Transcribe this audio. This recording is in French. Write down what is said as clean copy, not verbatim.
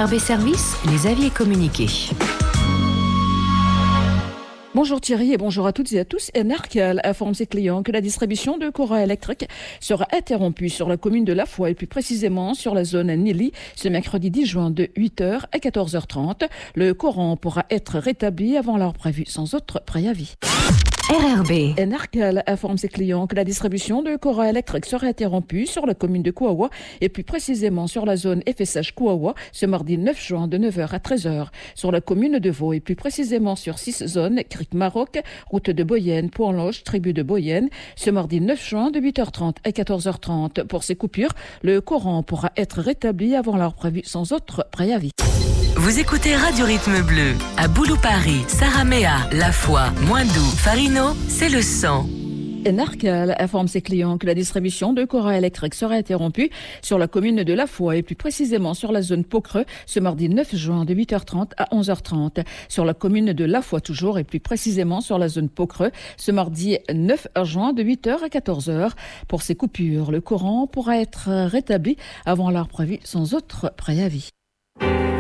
RRB Service, les avis et communiqués. Bonjour Thierry et bonjour à toutes et à tous. Énercal informe ses clients que la distribution de courant électrique sera interrompue sur la commune de La Foix et plus précisément sur la zone Nili ce mercredi 10 juin de 8h à 14h30. Le courant pourra être rétabli avant l'heure prévue sans autre préavis. RRB. Énercal informe ses clients que la distribution de courant électrique sera interrompue sur la commune de Kouawa et plus précisément sur la zone FSH Kouawa ce mardi 9 juin de 9h à 13h. Sur la commune de Vaud et plus précisément sur 6 zones, Cric Maroc, route de Boyenne, Pont-Loge, tribu de Boyenne, ce mardi 9 juin de 8h30 à 14h30. Pour ces coupures, le courant pourra être rétabli avant l'heure prévue sans autre préavis. Vous écoutez Radio Rythme Bleu. À Boulou-Paris, Saramea, La Foix, Moindou, Farino, c'est le 100. Énercal informe ses clients que la distribution de courant électrique sera interrompue sur la commune de La Foix et plus précisément sur la zone Pau-Creux ce mardi 9 juin de 8h30 à 11h30. Sur la commune de La Foix toujours et plus précisément sur la zone Pau-Creux ce mardi 9 juin de 8h à 14h. Pour ces coupures, le courant pourra être rétabli avant l'heure prévue sans autre préavis.